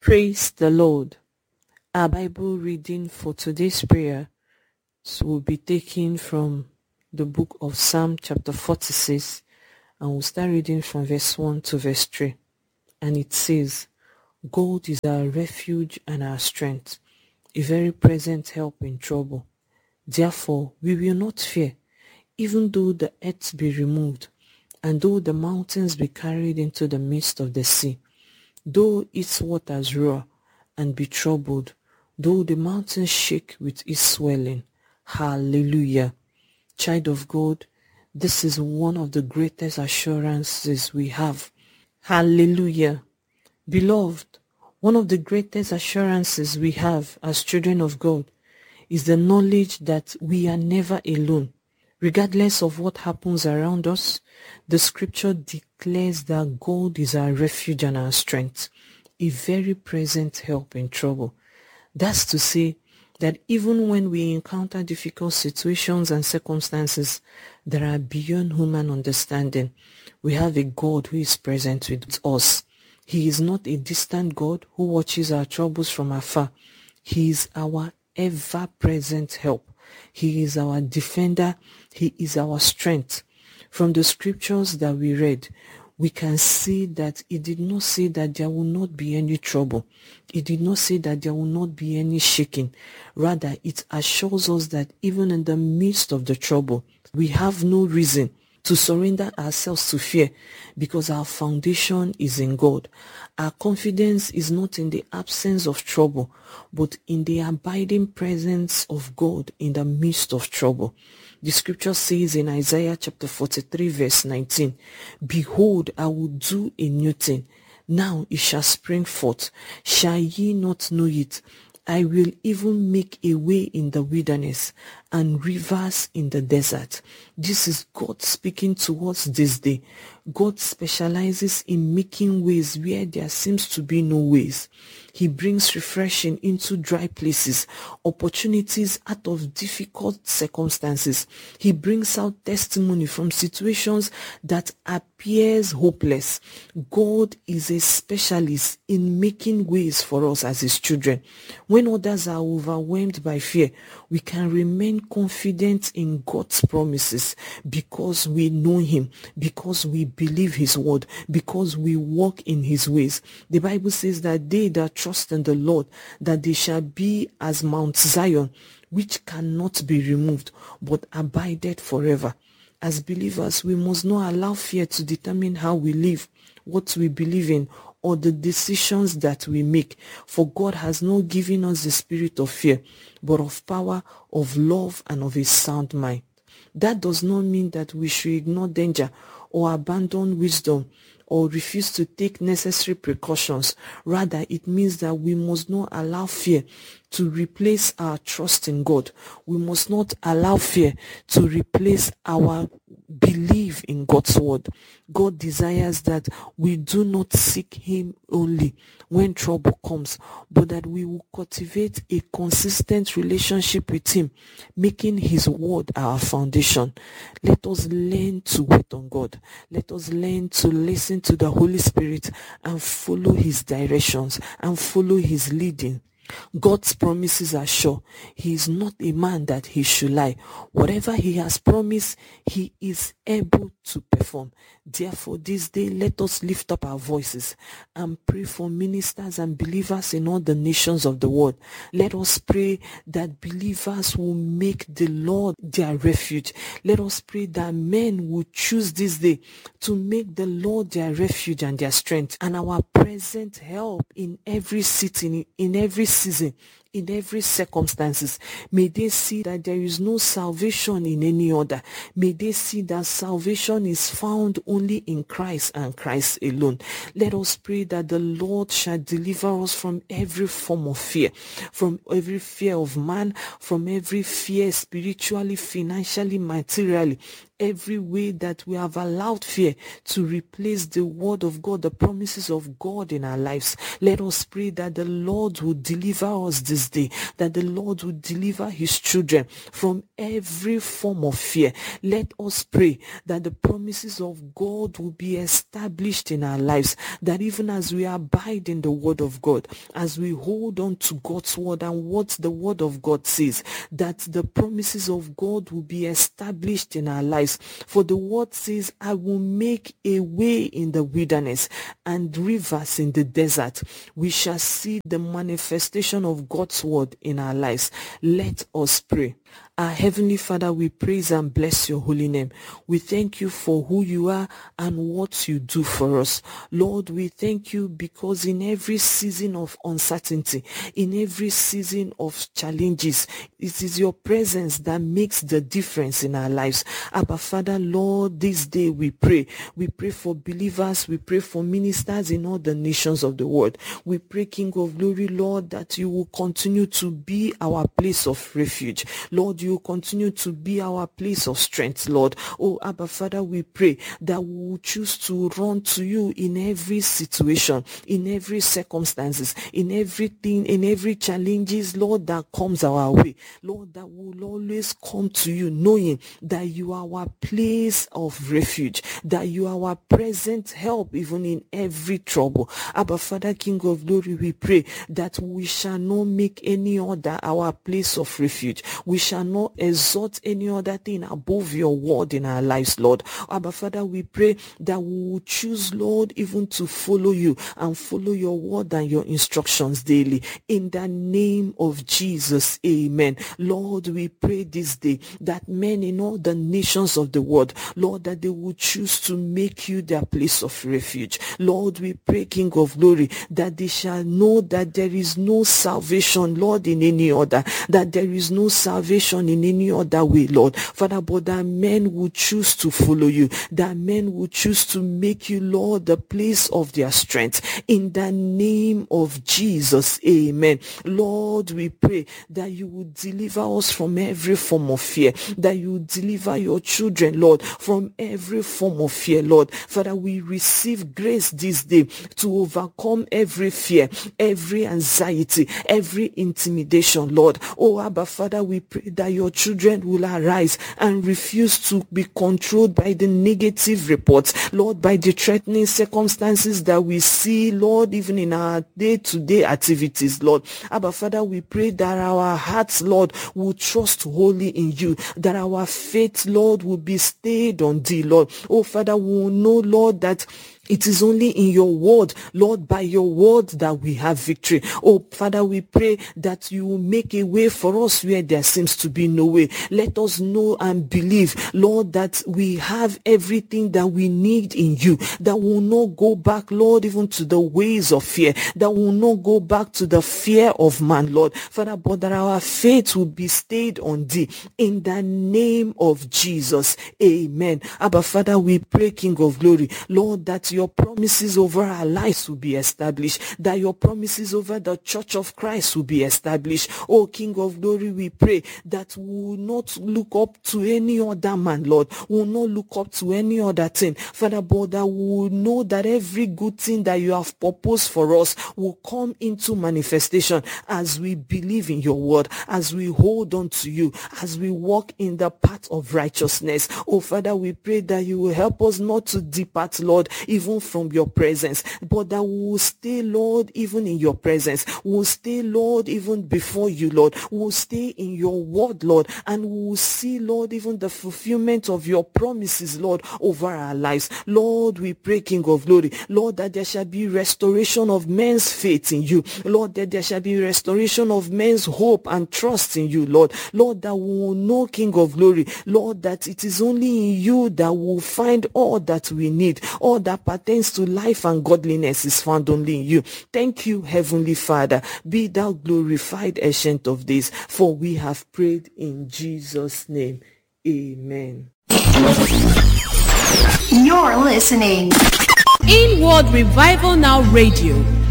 Praise the Lord. Our Bible reading for today's prayer will be taken from the book of Psalm chapter 46, and we'll start reading from verse 1 to verse 3. And it says, God is our refuge and our strength, a very present help in trouble. Therefore we will not fear, even though the earth be removed, and though the mountains be carried into the midst of the sea, though its waters roar and be troubled, though the mountains shake with its swelling. Hallelujah. Child of God, this is one of the greatest assurances we have. Hallelujah. Beloved, one of the greatest assurances we have as children of God is the knowledge that we are never alone. Regardless of what happens around us, the scripture declares that God is our refuge and our strength, a very present help in trouble. That's to say that even when we encounter difficult situations and circumstances that are beyond human understanding, we have a God who is present with us. He is not a distant God who watches our troubles from afar. He is our ever-present help. He is our defender. He is our strength. From the scriptures that we read, we can see that it did not say that there will not be any trouble. It did not say that there will not be any shaking. Rather, it assures us that even in the midst of the trouble, we have no reason to surrender ourselves to fear, because our foundation is in God. Our confidence is not in the absence of trouble, but in the abiding presence of God in the midst of trouble. The scripture says in Isaiah chapter 43 verse 19, Behold, I will do a new thing. Now it shall spring forth. Shall ye not know it? I will even make a way in the wilderness and rivers in the desert. This is God speaking to us this day. God specializes in making ways where there seems to be no ways. He brings refreshing into dry places, opportunities out of difficult circumstances. He brings out testimony from situations that appears hopeless. God is a specialist in making ways for us as his children. When others are overwhelmed by fear, we can remain confident in God's promises because we know him, because we believe his word, because we walk in his ways. The Bible says that they that trust in the Lord, that they shall be as Mount Zion, which cannot be removed, but abideth forever. As believers, we must not allow fear to determine how we live, what we believe in, or the decisions that we make. For God has not given us the spirit of fear, but of power, of love, and of a sound mind. That does not mean that we should ignore danger or abandon wisdom or refuse to take necessary precautions. Rather, it means that we must not allow fear to replace our trust in God. We must not allow fear to replace our belief in God's word. God desires that we do not seek him only when trouble comes, but that we will cultivate a consistent relationship with him, making his word our foundation. Let us learn to wait on God. Let us learn to listen to the Holy Spirit and follow his directions and follow his leading. God's promises are sure. He is not a man that he should lie. Whatever he has promised, he is able to perform. Therefore, this day, let us lift up our voices and pray for ministers and believers in all the nations of the world. Let us pray that believers will make the Lord their refuge. Let us pray that men will choose this day to make the Lord their refuge and their strength and our present help in every city, in every season, in every circumstances. May they see that there is no salvation in any other. May they see that salvation is found only in Christ and Christ alone. Let us pray that the Lord shall deliver us from every form of fear, from every fear of man, from every fear spiritually, financially, materially, every way that we have allowed fear to replace the word of God, the promises of God in our lives. Let us pray that the Lord will deliver us this day, that the Lord will deliver his children from every form of fear. Let us pray that the promises of God will be established in our lives, that even as we abide in the word of God, as we hold on to God's word and what the word of God says, that the promises of God will be established in our lives. For the word says, I will make a way in the wilderness and rivers in the desert. We shall see the manifestation of God's word in our lives. Let us pray. Our Heavenly Father, we praise and bless your holy name. We thank you for who you are and what you do for us. Lord, we thank you because in every season of uncertainty, in every season of challenges, it is your presence that makes the difference in our lives. Abba Father, Lord, this day we pray. We pray for believers. We pray for ministers in all the nations of the world. We pray, King of Glory, Lord, that you will continue to be our place of refuge. Lord, you continue to be our place of strength, Lord. Oh, Abba Father, we pray that we will choose to run to you in every situation, in every circumstances, in everything, in every challenges, Lord, that comes our way. Lord, that we will always come to you knowing that you are our place of refuge, that you are our present help even in every trouble. Abba Father, King of Glory, we pray that we shall not make any other our place of refuge. We shall not exalt any other thing above your word in our lives, Lord. Abba Father, we pray that we will choose, Lord, even to follow you and follow your word and your instructions daily. In the name of Jesus, amen. Lord, we pray this day that men in all the nations of the world, Lord, that they will choose to make you their place of refuge. Lord, we pray, King of Glory, that they shall know that there is no salvation, Lord, in any other, that there is no salvation in any other way, Lord. Father, but that men will choose to follow you, that men will choose to make you, Lord, the place of their strength. In the name of Jesus, amen. Lord, we pray that you will deliver us from every form of fear, that you will deliver your children, Lord, from every form of fear, Lord. Father, we receive grace this day to overcome every fear, every anxiety, every intimidation, Lord. Oh, Abba Father, we pray that your children will arise and refuse to be controlled by the negative reports, Lord, by the threatening circumstances that we see, Lord, even in our day-to-day activities, Lord. Abba Father, we pray that our hearts, Lord, will trust wholly in you, that our faith, Lord, will be stayed on thee, Lord. Oh, Father, we will know, Lord, that it is only in your word, Lord, by your word that we have victory. Oh, Father, we pray that you will make a way for us where there seems to be no way. Let us know and believe, Lord, that we have everything that we need in you, that we will not go back, Lord, even to the ways of fear, that we will not go back to the fear of man, Lord. Father, but that our faith will be stayed on thee. In the name of Jesus, amen. Abba, Father, we pray, King of Glory, Lord, that your promises over our lives will be established, that your promises over the church of Christ will be established. Oh, King of Glory, we pray that we will not look up to any other man, Lord. We will not look up to any other thing, Father, but that we will know that every good thing that you have proposed for us will come into manifestation as we believe in your word, as we hold on to you, as we walk in the path of righteousness. Oh, Father, we pray that you will help us not to depart, Lord, even from your presence, but that we will stay, Lord, even in your presence. We will stay, Lord, even before you, Lord. We will stay in your word, Lord, and we will see, Lord, even the fulfillment of your promises, Lord, over our lives. Lord, we pray, King of Glory, Lord, that there shall be restoration of men's faith in you, Lord, that there shall be restoration of men's hope and trust in you, Lord. Lord, that we will know, King of Glory, Lord, that it is only in you that we will find all that we need, all that pertains to life and godliness is found only in you. Thank you, Heavenly Father. Be thou glorified, Ancient of Days, for we have prayed in Jesus' name. Amen. You're listening. Inward Revival Now Radio.